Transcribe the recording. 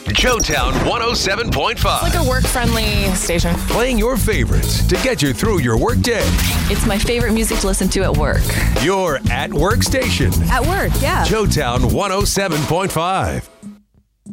Joetown 107.5. It's like a work-friendly station. Playing your favorites to get you through your workday. It's my favorite music to listen to at work. Your at-work station. At work, yeah. Joetown 107.5.